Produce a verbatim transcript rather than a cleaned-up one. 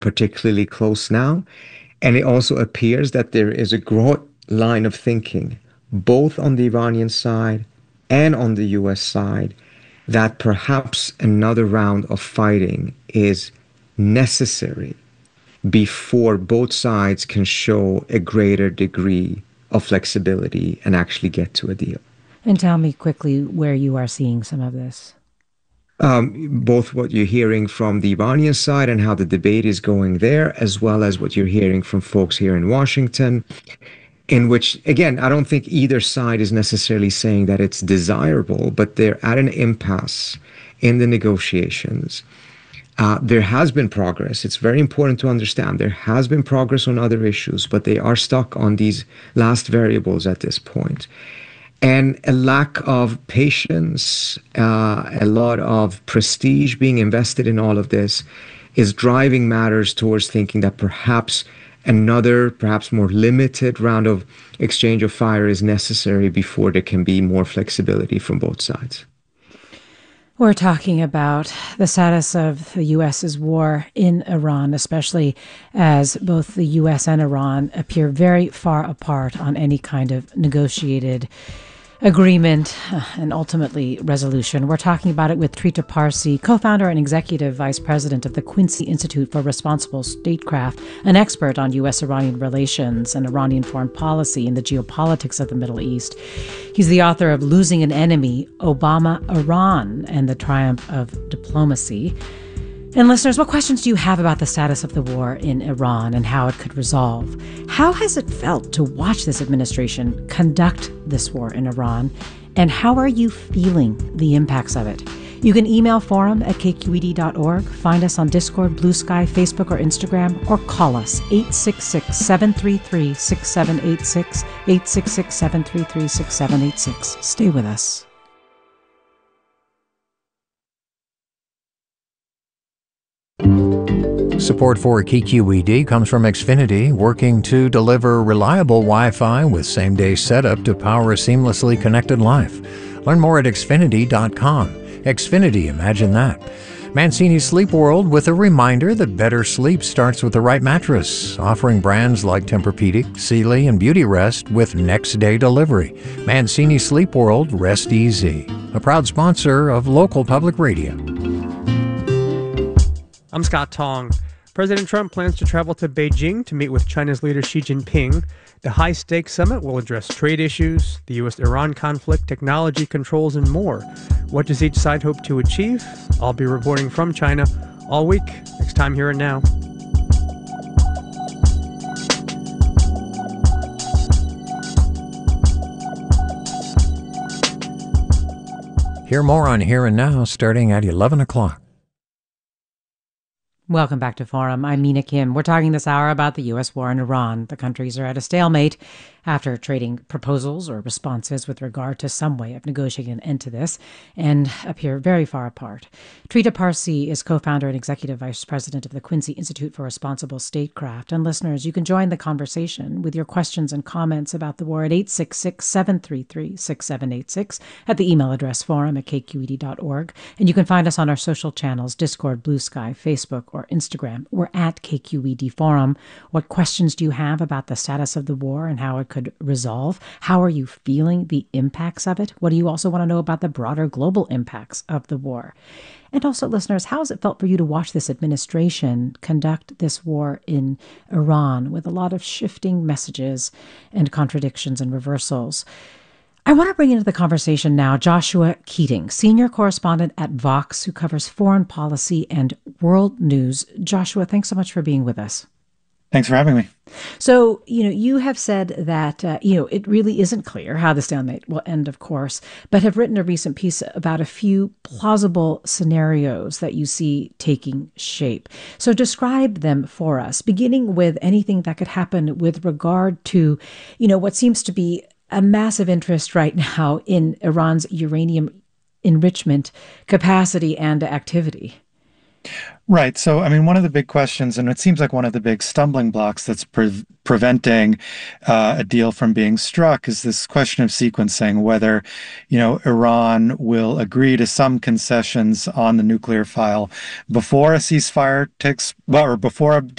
particularly close now. And it also appears that there is a broad line of thinking, both on the Iranian side and on the U S side, that perhaps another round of fighting is necessary before both sides can show a greater degree of flexibility and actually get to a deal. And tell me quickly where you are seeing some of this. Um, both what you're hearing from the Iranian side and how the debate is going there, as well as what you're hearing from folks here in Washington, in which, again, I don't think either side is necessarily saying that it's desirable, but they're at an impasse in the negotiations. Uh, there has been progress. It's very important to understand. There has been progress on other issues, but they are stuck on these last variables at this point. And a lack of patience, uh, a lot of prestige being invested in all of this is driving matters towards thinking that perhaps another, perhaps more limited round of exchange of fire is necessary before there can be more flexibility from both sides. We're talking about the status of the U S's war in Iran, especially as both the U S and Iran appear very far apart on any kind of negotiated agreement uh, and ultimately resolution. We're talking about it with Trita Parsi, co-founder and executive vice president of the Quincy Institute for Responsible Statecraft, an expert on U S-Iranian relations and Iranian foreign policy and the geopolitics of the Middle East. He's the author of Losing an Enemy, Obama, Iran, and the Triumph of Diplomacy. And listeners, what questions do you have about the status of the war in Iran and how it could resolve? How has it felt to watch this administration conduct this war in Iran? And how are you feeling the impacts of it? You can email forum at k q e d dot org, find us on Discord, Blue Sky, Facebook, or Instagram, or call us eight six six, seven three three, six seven eight six, eight six six, seven three three, six seven eight six. Stay with us. Support for K Q E D comes from Xfinity, working to deliver reliable Wi-Fi with same-day setup to power a seamlessly connected life. Learn more at xfinity dot com. Xfinity, imagine that. Mancini Sleep World with a reminder that better sleep starts with the right mattress, offering brands like Tempur-Pedic, Sealy, and Beauty Rest with next-day delivery. Mancini Sleep World, rest easy. A proud sponsor of local public radio. I'm Scott Tong. President Trump plans to travel to Beijing to meet with China's leader Xi Jinping. The high-stakes summit will address trade issues, the U S-Iran conflict, technology controls, and more. What does each side hope to achieve? I'll be reporting from China all week, next time Here and Now. Hear more on Here and Now starting at eleven o'clock. Welcome back to Forum. I'm Mina Kim. We're talking this hour about the U S war in Iran. The countries are at a stalemate after trading proposals or responses with regard to some way of negotiating an end to this and appear very far apart. Trita Parsi is co-founder and executive vice president of the Quincy Institute for Responsible Statecraft. And listeners, you can join the conversation with your questions and comments about the war at eight six six, seven three three, six seven eight six at the email address forum at k q e d dot org. And you can find us on our social channels, Discord, Blue Sky, Facebook, or Instagram. We're at K Q E D Forum. What questions do you have about the status of the war and how it could resolve? How are you feeling the impacts of it? What do you also want to know about the broader global impacts of the war? And also, listeners, how has it felt for you to watch this administration conduct this war in Iran with a lot of shifting messages and contradictions and reversals? I want to bring into the conversation now Joshua Keating, senior correspondent at Vox, who covers foreign policy and world news. Joshua, thanks so much for being with us. Thanks for having me. So, you know, you have said that, uh, you know, it really isn't clear how this stalemate will end, of course, but have written a recent piece about a few plausible scenarios that you see taking shape. So describe them for us, beginning with anything that could happen with regard to, you know, what seems to be a massive interest right now in Iran's uranium enrichment capacity and activity. Right. So, I mean, one of the big questions, and it seems like one of the big stumbling blocks that's pre- preventing uh, a deal from being struck is this question of sequencing, whether, you know, Iran will agree to some concessions on the nuclear file before a ceasefire takes, well, or before a